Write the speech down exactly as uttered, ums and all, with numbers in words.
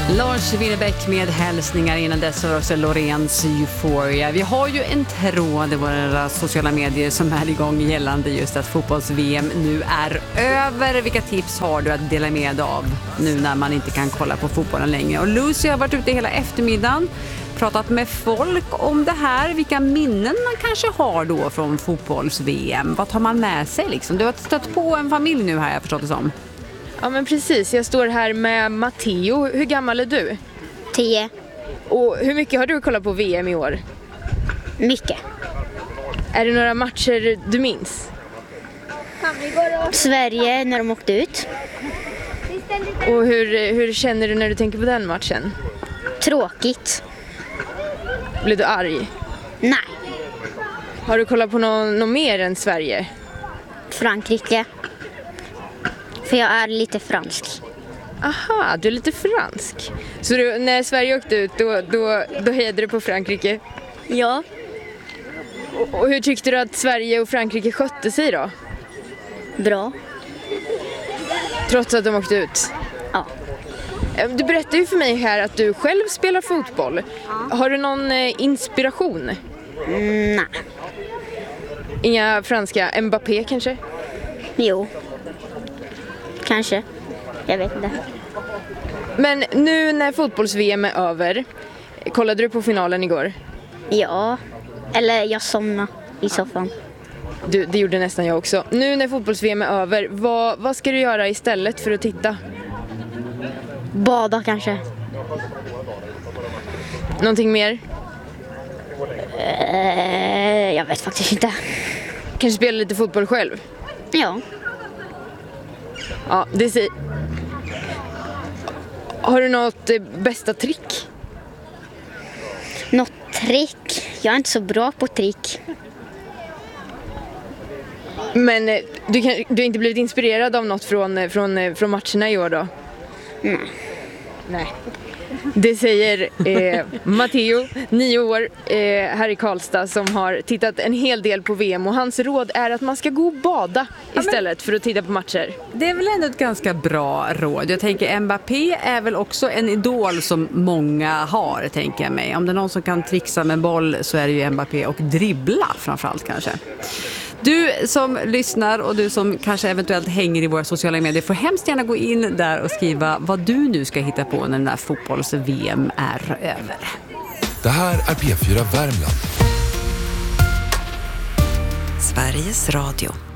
Lars Winnerbäck med hälsningar, innan dess var också Loreens Euphoria. Vi har ju en tråd i våra sociala medier som är igång gällande just att fotbolls-V M nu är över. Vilka tips har du att dela med av nu när man inte kan kolla på fotbollen längre? Och Lucy har varit ute hela eftermiddagen, pratat med folk om det här. Vilka minnen man kanske har då från fotbolls-V M? Vad tar man med sig liksom? Du har stött på en familj nu här, jag förstått det som. Ja men precis, jag står här med Matteo. Hur gammal är du? Tio. Och hur mycket har du kollat på V M i år? Mycket. Är det några matcher du minns? Sverige när de åkte ut. Och hur, hur känner du när du tänker på den matchen? Tråkigt. Blir du arg? Nej. Har du kollat på någon, någon mer än Sverige? Frankrike. För jag är lite fransk. Aha, du är lite fransk. Så du, när Sverige åkte ut, då, då, då hejade du på Frankrike? Ja. Och, och hur tyckte du att Sverige och Frankrike skötte sig då? Bra. Trots att de åkte ut? Ja. Du berättade ju för mig här att du själv spelar fotboll. Ja. Har du någon eh, inspiration? Mm, nej. Inga franska? Mbappé kanske? Jo. Kanske. Jag vet inte. Men nu när fotbolls-V M är över, kollade du på finalen igår? Ja. Eller jag somnade i soffan. Du, det gjorde nästan jag också. Nu när fotbolls-V M är över, vad, vad ska du göra istället för att titta? Bada kanske. Någonting mer? Eh, jag vet faktiskt inte. Kanske spela lite fotboll själv? Ja. Ja, det säger... Har du något eh, bästa trick? Något trick? Jag är inte så bra på trick. Men eh, du, kan, du har inte blivit inspirerad av något från, eh, från, eh, från matcherna i år då? Nej. Nej. Det säger eh, Matteo, nio år, eh, här i Karlstad, som har tittat en hel del på V M. Och hans råd är att man ska gå och bada istället för att titta på matcher. Det är väl ändå ett ganska bra råd. Jag tänker Mbappé är väl också en idol som många har, tänker jag mig. Om det är någon som kan trixa med boll så är det ju Mbappé, och dribbla framförallt kanske. Du som lyssnar och du som kanske eventuellt hänger i våra sociala medier får hemskt gärna gå in där och skriva vad du nu ska hitta på när den här fotbolls-V M är över. Det här är P fyra Värmland. Sveriges Radio.